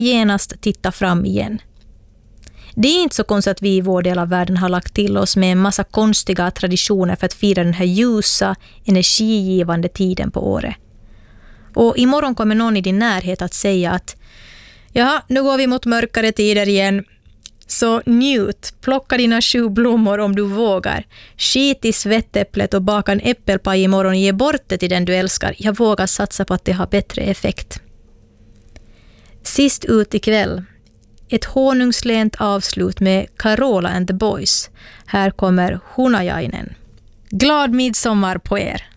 genast titta fram igen. Det är inte så konstigt att vi i vår del av världen har lagt till oss med en massa konstiga traditioner för att fira den här ljusa, energigivande tiden på året. Och imorgon kommer någon i din närhet att säga att ja, nu går vi mot mörkare tider igen. Så njut, plocka dina 7 blommor om du vågar. Skit i svettäpplet och baka en äppelpaj imorgon och ge bort det till den du älskar. Jag vågar satsa på att det har bättre effekt. Sist ut ikväll. Ett honungslent avslut med Carola and the Boys. Här kommer Hunajainen. Glad midsommar på er!